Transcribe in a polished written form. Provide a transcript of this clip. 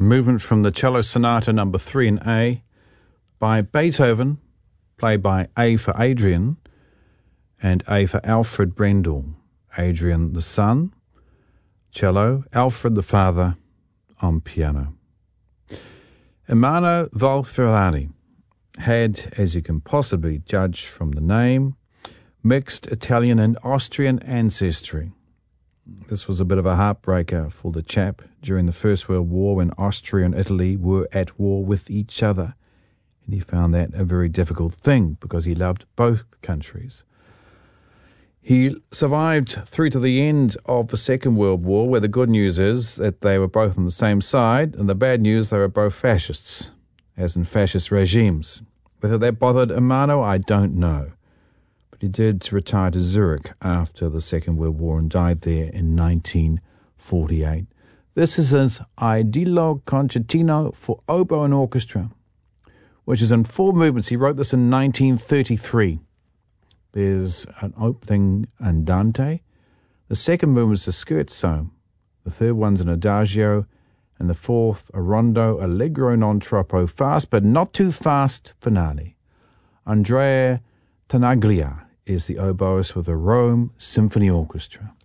movement from the Cello Sonata number 3 in A by Beethoven, played by A for Adrian and A for Alfred Brendel. Adrian the son, cello, Alfred the father on piano. Ermanno Wolf-Ferrari had, as you can possibly judge from the name, mixed Italian and Austrian ancestry. This was a bit of a heartbreaker for the chap during the First World War when Austria and Italy were at war with each other. And he found that a very difficult thing because he loved both countries. He survived through to the end of the Second World War, where the good news is that they were both on the same side, and the bad news, they were both fascists, as in fascist regimes. Whether that bothered Ermanno, I don't know. But he did retire to Zurich after the Second World War and died there in 1948. This is his Idillo Concertino for oboe and orchestra, which is in 4 movements. He wrote this in 1933. There's an opening andante. The second movement is a scherzo. The third one's an adagio. And the fourth, a rondo allegro non troppo fast, but not too fast finale. Andrea Tanaglia is the oboist with the Rome Symphony Orchestra.